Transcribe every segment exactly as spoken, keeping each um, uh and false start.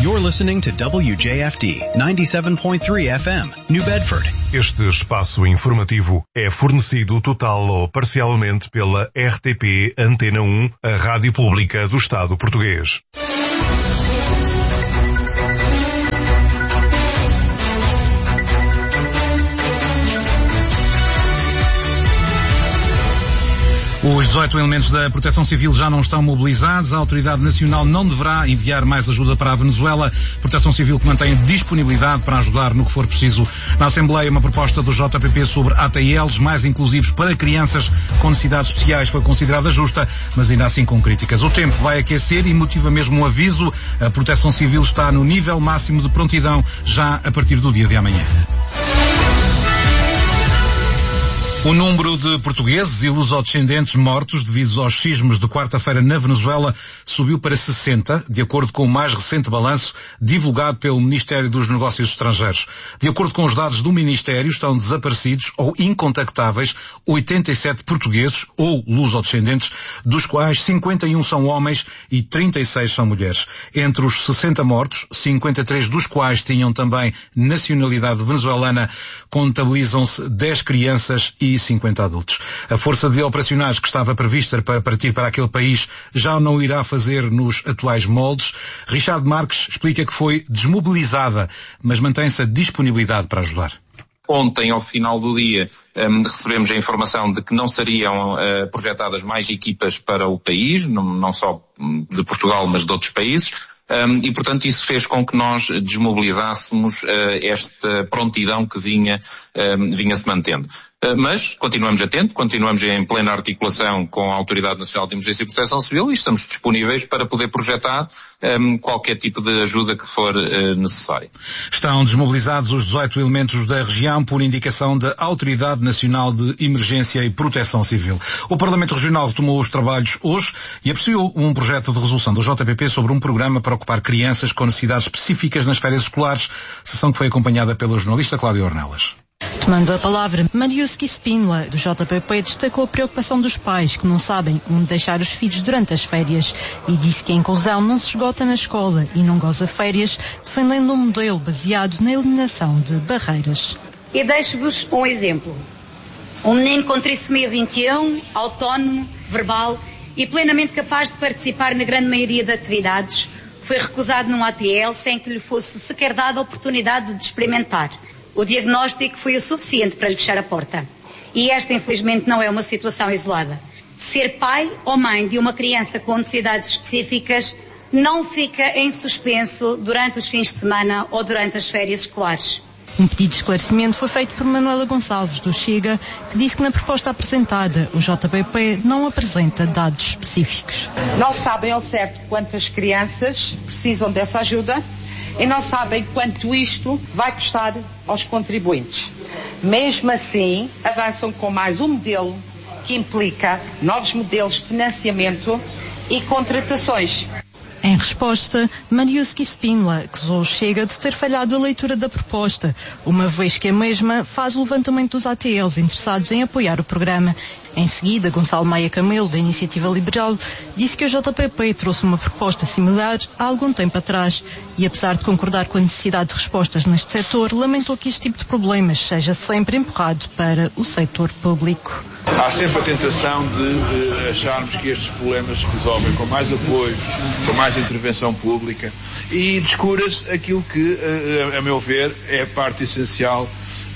You're listening to W J F D ninety-seven point three F M, New Bedford. Este espaço informativo é fornecido total ou parcialmente pela R T P Antena um, a rádio pública do Estado português. Os dezoito elementos da Proteção Civil já não estão mobilizados. A Autoridade Nacional não deverá enviar mais ajuda para a Venezuela. Proteção Civil que mantém disponibilidade para ajudar no que for preciso. Na Assembleia, uma proposta do J P P sobre A T Ls mais inclusivos para crianças com necessidades especiais foi considerada justa, mas ainda assim com críticas. O tempo vai aquecer e motiva mesmo um aviso. A Proteção Civil está no nível máximo de prontidão já a partir do dia de amanhã. O número de portugueses e lusodescendentes mortos devido aos sismos de quarta-feira na Venezuela subiu para sessenta, de acordo com o mais recente balanço divulgado pelo Ministério dos Negócios Estrangeiros. De acordo com os dados do Ministério, estão desaparecidos ou incontactáveis oitenta e sete portugueses ou lusodescendentes, dos quais cinquenta e um são homens e trinta e seis são mulheres. Entre os sessenta mortos, cinquenta e três dos quais tinham também nacionalidade venezuelana, contabilizam-se dez crianças e cinquenta adultos. A força de operacionais que estava prevista para partir para aquele país já não irá fazer nos atuais moldes. Richard Marques explica que foi desmobilizada, mas mantém-se a disponibilidade para ajudar. Ontem, ao final do dia, um, recebemos a informação de que não seriam uh, projetadas mais equipas para o país, não, não só de Portugal, mas de outros países. Um, e, portanto, isso fez com que nós desmobilizássemos uh, esta prontidão que vinha, um, vinha-se mantendo. Uh, mas continuamos atentos, continuamos em plena articulação com a Autoridade Nacional de Emergência e Proteção Civil e estamos disponíveis para poder projetar um, qualquer tipo de ajuda que for uh, necessária. Estão desmobilizados os dezoito elementos da região por indicação da Autoridade Nacional de Emergência e Proteção Civil. O Parlamento Regional retomou os trabalhos hoje e apreciou um projeto de resolução do J P P sobre um programa para ocupar crianças com necessidades específicas nas férias escolares, sessão que foi acompanhada pela jornalista Cláudia Ornelas. Tomando a palavra, Mariuski Spínola, do J P P, destacou a preocupação dos pais que não sabem onde deixar os filhos durante as férias e disse que a inclusão não se esgota na escola e não goza férias, defendendo um modelo baseado na eliminação de barreiras. E deixo-vos um exemplo. Um menino com trissomia vinte e um, autónomo, verbal e plenamente capaz de participar na grande maioria de atividades, foi recusado num A T L sem que lhe fosse sequer dada a oportunidade de experimentar. O diagnóstico foi o suficiente para lhe fechar a porta. E esta, infelizmente, não é uma situação isolada. Ser pai ou mãe de uma criança com necessidades específicas não fica em suspenso durante os fins de semana ou durante as férias escolares. Um pedido de esclarecimento foi feito por Manuela Gonçalves, do Chega, que disse que na proposta apresentada o J P P não apresenta dados específicos. Não sabem ao certo quantas crianças precisam dessa ajuda e não sabem quanto isto vai custar aos contribuintes. Mesmo assim, avançam com mais um modelo que implica novos modelos de financiamento e contratações. Em resposta, Mariuski Spínola acusou o Chega de ter falhado a leitura da proposta, uma vez que a mesma faz o levantamento dos A T Ls interessados em apoiar o programa. Em seguida, Gonçalo Maia Camelo, da Iniciativa Liberal, disse que o J P P trouxe uma proposta similar há algum tempo atrás e, apesar de concordar com a necessidade de respostas neste setor, lamentou que este tipo de problemas seja sempre empurrado para o setor público. Há sempre a tentação de, de acharmos que estes problemas se resolvem com mais apoio, com mais intervenção pública e descura-se aquilo que, a, a meu ver, é a parte essencial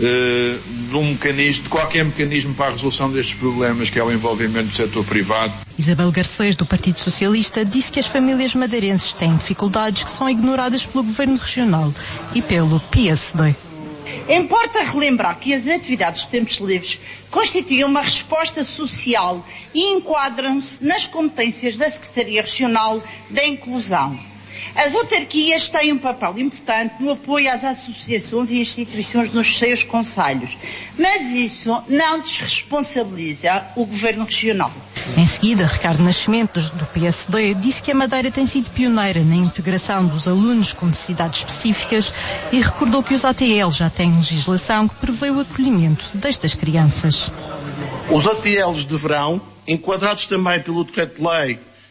uh, de um mecanismo, de qualquer mecanismo para a resolução destes problemas, que é o envolvimento do setor privado. Isabel Garcês, do Partido Socialista, disse que as famílias madeirenses têm dificuldades que são ignoradas pelo Governo Regional e pelo P S D. Importa relembrar que as atividades de tempos livres constituem uma resposta social e enquadram-se nas competências da Secretaria Regional da Inclusão. As autarquias têm um papel importante no apoio às associações e instituições nos seus concelhos, mas isso não desresponsabiliza o Governo Regional. Em seguida, Ricardo Nascimento, do P S D, disse que a Madeira tem sido pioneira na integração dos alunos com necessidades específicas e recordou que os A T L já têm legislação que prevê o acolhimento destas crianças. Os A T Ls de verão, enquadrados também pelo Decreto-Lei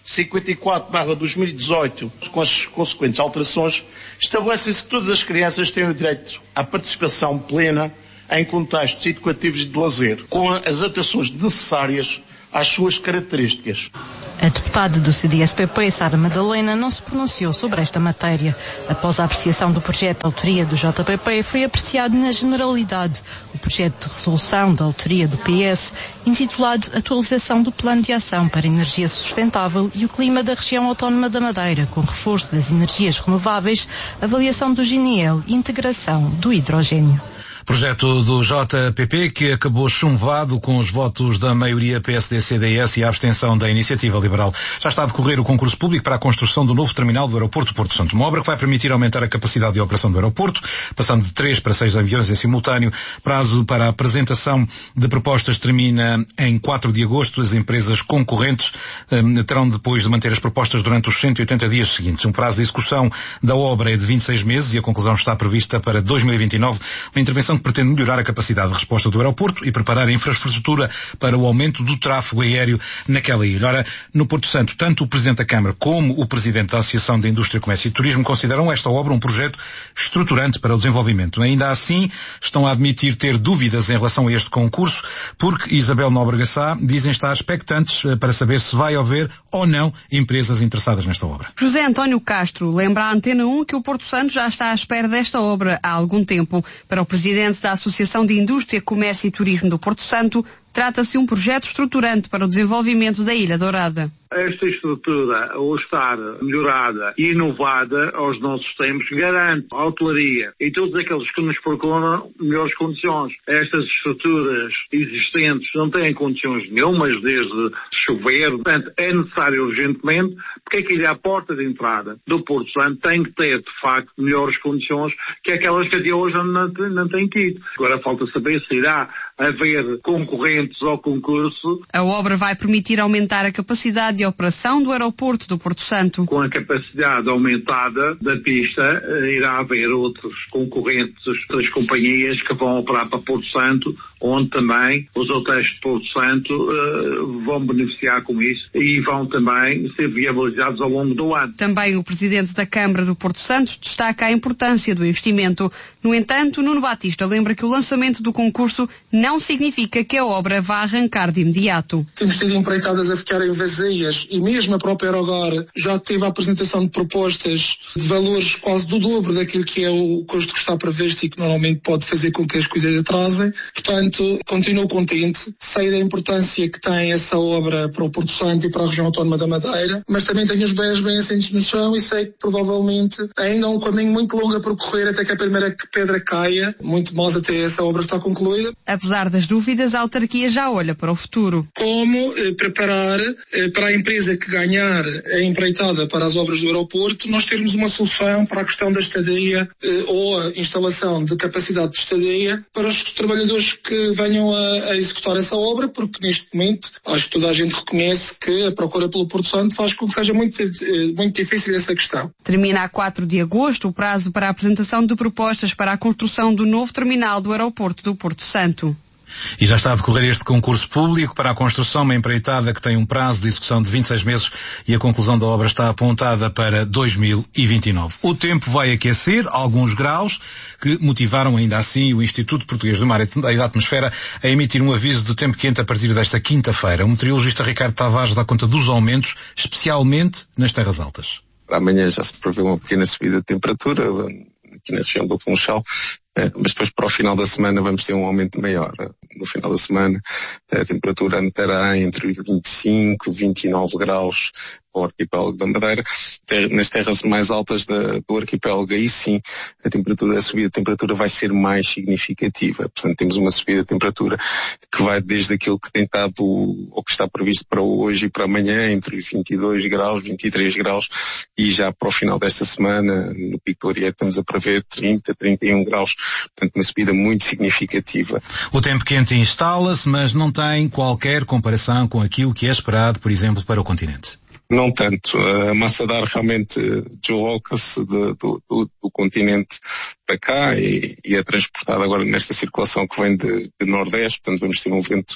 cinquenta e quatro barra dois mil e dezoito, com as consequentes alterações, estabelecem-se que todas as crianças têm o direito à participação plena em contextos educativos e de lazer, com as adaptações necessárias às suas características. A deputada do C D S P P, Sara Madalena, não se pronunciou sobre esta matéria. Após a apreciação do projeto de autoria do J P P, foi apreciado na generalidade o projeto de resolução da autoria do P S, intitulado Atualização do Plano de Ação para a Energia Sustentável e o Clima da Região Autónoma da Madeira, com reforço das energias renováveis, avaliação do G N L e integração do hidrogênio. Projeto do J P P que acabou chumbado com os votos da maioria P S D C D S e a abstenção da Iniciativa Liberal. Já está a decorrer o concurso público para a construção do novo terminal do aeroporto Porto Santo. Uma obra que vai permitir aumentar a capacidade de operação do aeroporto, passando de três para seis aviões em simultâneo. Prazo para a apresentação de propostas termina em quatro de agosto. As empresas concorrentes um, terão depois de manter as propostas durante os cento e oitenta dias seguintes. Um prazo de execução da obra é de vinte e seis meses e a conclusão está prevista para dois mil e vinte e nove. Uma intervenção que pretende melhorar a capacidade de resposta do aeroporto e preparar a infraestrutura para o aumento do tráfego aéreo naquela ilha. Ora, no Porto Santo, tanto o Presidente da Câmara como o Presidente da Associação de Indústria, Comércio e Turismo consideram esta obra um projeto estruturante para o desenvolvimento. Ainda assim, estão a admitir ter dúvidas em relação a este concurso, porque Isabel Nóbrega Sá dizem estar expectantes para saber se vai haver ou não empresas interessadas nesta obra. José António Castro lembra à Antena um que o Porto Santo já está à espera desta obra há algum tempo. Para o Presidente da Associação de Indústria, Comércio e Turismo do Porto Santo, trata-se de um projeto estruturante para o desenvolvimento da Ilha Dourada. Esta estrutura, ao estar melhorada e inovada aos nossos tempos, garante a hotelaria e todos aqueles que nos procuram melhores condições. Estas estruturas existentes não têm condições nenhumas desde chover, portanto é necessário urgentemente, porque aquilo é a porta de entrada do Porto Santo, tem que ter de facto melhores condições que aquelas que até hoje não, não têm tido. Agora falta saber se irá haver concorrentes ao concurso. A obra vai permitir aumentar a capacidade de operação do aeroporto do Porto Santo. Com a capacidade aumentada da pista, irá haver outros concorrentes, outras companhias que vão operar para Porto Santo, onde também os hotéis de Porto Santo uh, vão beneficiar com isso e vão também ser viabilizados ao longo do ano. Também o Presidente da Câmara do Porto Santo destaca a importância do investimento. No entanto, Nuno Batista lembra que o lançamento do concurso não significa que a obra vá arrancar de imediato. Temos tido empreitadas a ficarem vazias e mesmo a própria Aerogar já teve a apresentação de propostas de valores quase do dobro daquilo que é o custo que está previsto e que normalmente pode fazer com que as coisas atrasem. Portanto, continuo contente, sei da importância que tem essa obra para o Porto Santo e para a região autónoma da Madeira, mas também tenho os pés bem assentos no chão e sei que provavelmente ainda há um caminho muito longo a percorrer até que a primeira pedra caia, muito mais até essa obra estar concluída. Apesar das dúvidas, a autarquia já olha para o futuro. Como eh, preparar eh, para a empresa que ganhar a empreitada para as obras do aeroporto, nós termos uma solução para a questão da estadia eh, ou a instalação de capacidade de estadia para os trabalhadores que venham a, a executar essa obra, porque neste momento acho que toda a gente reconhece que a procura pelo Porto Santo faz com que seja muito, eh, muito difícil essa questão. Termina a quatro de agosto o prazo para a apresentação de propostas para a construção do novo terminal do aeroporto do Porto Santo. E já está a decorrer este concurso público para a construção, uma empreitada que tem um prazo de execução de vinte e seis meses e a conclusão da obra está apontada para dois mil e vinte e nove. O tempo vai aquecer alguns graus que motivaram ainda assim o Instituto Português do Mar e da Atmosfera a emitir um aviso de tempo quente a partir desta quinta-feira. O meteorologista Ricardo Tavares dá conta dos aumentos, especialmente nas terras altas. Para amanhã já se prevê uma pequena subida de temperatura aqui na região do Funchal, mas depois para o final da semana vamos ter um aumento maior. No final da semana a temperatura andará entre vinte e cinco e vinte e nove graus ao arquipélago da Madeira. Nas terras mais altas da, do arquipélago, aí sim, a temperatura, a subida de temperatura vai ser mais significativa. Portanto, temos uma subida de temperatura que vai desde aquilo que tem estado, ou que está previsto para hoje e para amanhã, entre vinte e dois graus, vinte e três graus, e já para o final desta semana, no Pico do Ariete, estamos a prever trinta, trinta e um graus. Portanto, uma subida muito significativa. O tempo quente instala-se, mas não tem qualquer comparação com aquilo que é esperado, por exemplo, para o continente. Não tanto. A massa de ar realmente desloca-se do, do, do continente para cá e, e é transportada agora nesta circulação que vem de, de Nordeste, portanto vamos ter um vento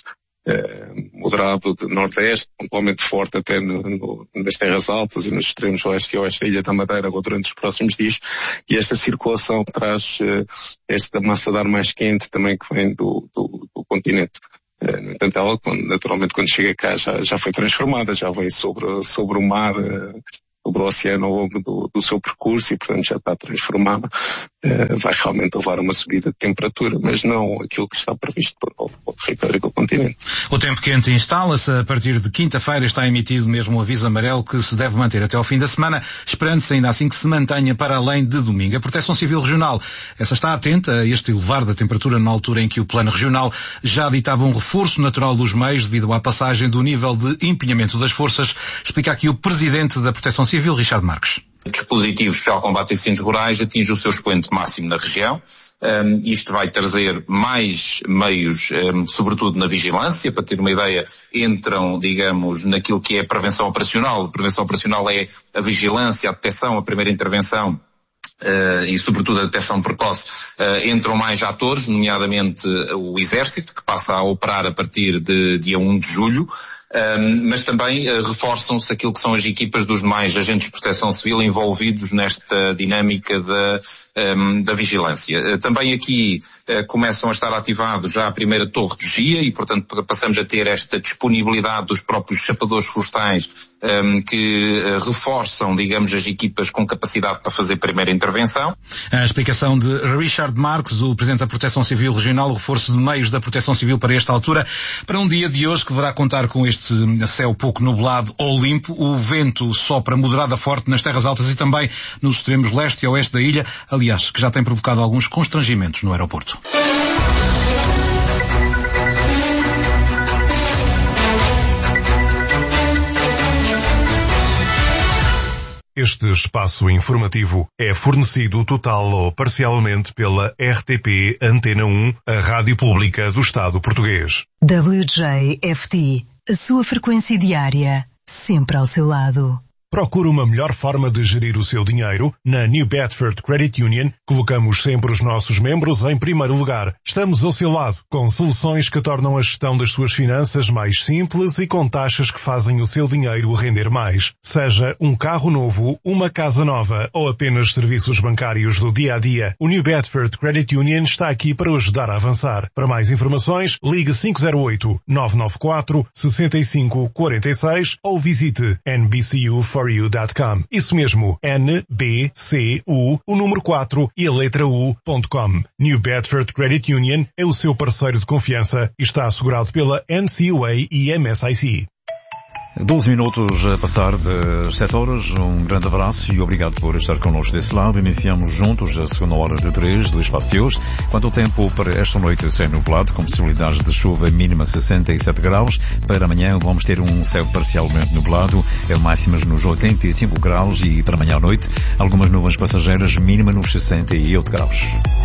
Uh, moderado de nordeste, pontualmente forte até no, no, nas terras altas e nos extremos oeste e oeste da Ilha da Madeira durante os próximos dias, e esta circulação traz uh, esta massa de ar mais quente também que vem do, do, do continente. Uh, no entanto, ela, quando, naturalmente, quando chega cá já, já foi transformada, já vem sobre, sobre o mar, uh, sobre o oceano ao longo do, do seu percurso e, portanto, já está transformada. Uh, vai realmente levar a uma subida de temperatura, mas não aquilo que está previsto para o, para o território do continente. O tempo quente instala-se. A partir de quinta-feira está emitido mesmo um aviso amarelo que se deve manter até ao fim da semana, esperando-se ainda assim que se mantenha para além de domingo. A Proteção Civil Regional, essa está atenta a este elevar da temperatura na altura em que o Plano Regional já ditava um reforço natural dos meios devido à passagem do nível de empenhamento das forças. Explica aqui o Presidente da Proteção Civil, Richard Marques. O dispositivo especial de combate a incêndios rurais atinge o seu expoente máximo na região. Um, isto vai trazer mais meios, um, sobretudo na vigilância. Para ter uma ideia, entram, digamos, naquilo que é a prevenção operacional. A prevenção operacional é a vigilância, a detecção, a primeira intervenção. Uh, e sobretudo a detecção precoce, uh, entram mais atores, nomeadamente uh, o Exército, que passa a operar a partir de dia um de julho, um, mas também uh, reforçam-se aquilo que são as equipas dos demais agentes de proteção civil envolvidos nesta dinâmica da, um, da vigilância. Uh, também aqui uh, começam a estar ativados já a primeira torre de vigia e, portanto, passamos a ter esta disponibilidade dos próprios chapadores florestais um, que uh, reforçam, digamos, as equipas com capacidade para fazer primeira intervenção. A explicação de Richard Marques, o Presidente da Proteção Civil Regional, o reforço de meios da Proteção Civil para esta altura, para um dia de hoje que deverá contar com este céu pouco nublado ou limpo. O vento sopra moderado a forte nas terras altas e também nos extremos leste e oeste da ilha, aliás, que já tem provocado alguns constrangimentos no aeroporto. Este espaço informativo é fornecido total ou parcialmente pela R T P Antena um, a rádio pública do Estado português. W J F T, a sua frequência diária, sempre ao seu lado. Procura uma melhor forma de gerir o seu dinheiro? Na New Bedford Credit Union, colocamos sempre os nossos membros em primeiro lugar. Estamos ao seu lado, com soluções que tornam a gestão das suas finanças mais simples e com taxas que fazem o seu dinheiro render mais. Seja um carro novo, uma casa nova ou apenas serviços bancários do dia-a-dia, o New Bedford Credit Union está aqui para o ajudar a avançar. Para mais informações, ligue cinco zero oito, nove nove quatro, seis cinco quatro seis ou visite N B C U for you dot com. Isso mesmo, N B C U, o número quatro e a letra U ponto com. New Bedford Credit Union é o seu parceiro de confiança e está assegurado pela N C U A e M S I C. doze minutos a passar das sete horas. Um grande abraço e obrigado por estar connosco desse lado. Iniciamos juntos a segunda hora de três do Espaço de hoje. Quanto ao tempo para esta noite, céu nublado, com possibilidades de chuva mínima sessenta e sete graus. Para amanhã vamos ter um céu parcialmente nublado, máximas nos oitenta e cinco graus e para amanhã à noite algumas nuvens passageiras, mínima nos sessenta e oito graus.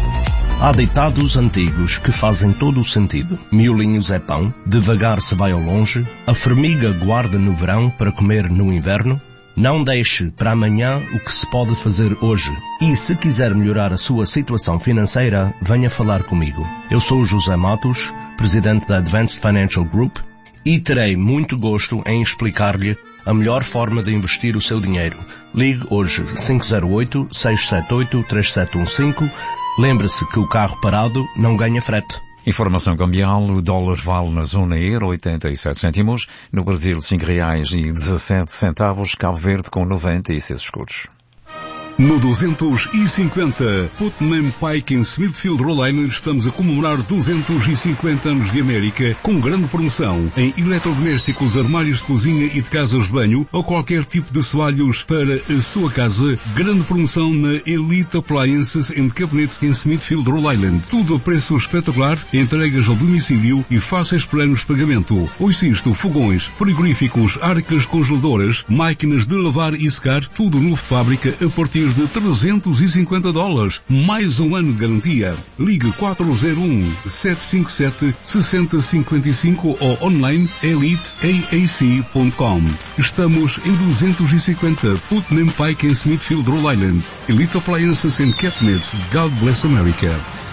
Há ditados antigos que fazem todo o sentido. Miolinhos é pão, devagar se vai ao longe, a formiga guarda no verão para comer no inverno. Não deixe para amanhã o que se pode fazer hoje. E se quiser melhorar a sua situação financeira, venha falar comigo. Eu sou José Matos, presidente da Advanced Financial Group, e terei muito gosto em explicar-lhe a melhor forma de investir o seu dinheiro. Ligue hoje cinco zero oito, seis sete oito, três sete um cinco. Lembre-se que o carro parado não ganha frete. Informação cambial: o dólar vale na zona euro oitenta e sete cêntimos, no Brasil cinco reais e dezassete centavos, Cabo Verde com noventa e seis escudos. No duzentos e cinquenta, Putnam Pike em Smithfield, Rhode Island, estamos a comemorar duzentos e cinquenta anos de América com grande promoção em eletrodomésticos, armários de cozinha e de casas de banho ou qualquer tipo de soalhos para a sua casa. Grande promoção na Elite Appliances and Cabinets em Smithfield, Rhode Island. Tudo a preço espetacular, entregas ao domicílio e fáceis planos de pagamento. Ouça isto: fogões, frigoríficos, arcas congeladoras, máquinas de lavar e secar, tudo novo de fábrica a partir de trezentos e cinquenta dólares. Mais um ano de garantia. Ligue quatro zero um, sete cinco sete, seis zero cinco cinco ou online elite A A C ponto com. Estamos em duzentos e cinquenta Putnam Pike em Smithfield, Rhode Island. Elite Appliances and Cabinets. God bless America.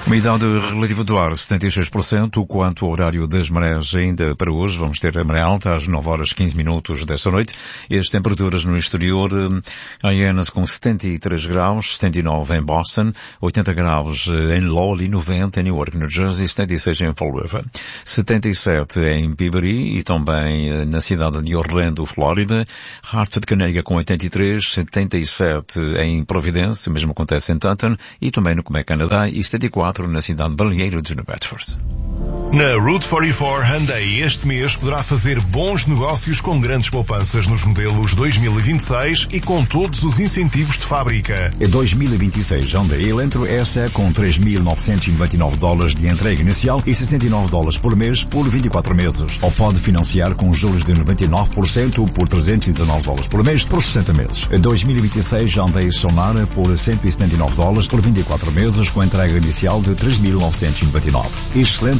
Umidade relativa do ar, setenta e seis por cento. Quanto ao horário das marés, ainda para hoje, vamos ter a maré alta às nove horas e quinze minutos desta noite. E as temperaturas no exterior, em Ennis com setenta e três graus, setenta e nove em Boston, oitenta graus em Lowell e noventa em Newark, New Jersey, setenta e seis em Fall River, setenta e sete em Peabody e também na cidade de Orlando, Flórida, Hartford, Connecticut com oitenta e três, setenta e sete em Providence, o mesmo acontece em Taunton e também no Quebec, Canadá, e setenta e quatro na cidade de Balneário de New Bedford. Na Route quarenta e quatro Hyundai este mês poderá fazer bons negócios com grandes poupanças nos modelos dois mil e vinte e seis e com todos os incentivos de fábrica. Em dois mil e vinte e seis, Hyundai Elantra S com três mil novecentos e noventa e nove dólares de entrega inicial e sessenta e nove dólares por mês por vinte e quatro meses. Ou pode financiar com juros de noventa e nove por cento por trezentos e dezenove dólares por mês por sessenta meses. Em dois mil e vinte e seis, Hyundai Sonara por cento e setenta e nove dólares por vinte e quatro meses com entrega inicial de três mil novecentos e noventa e nove. Excelente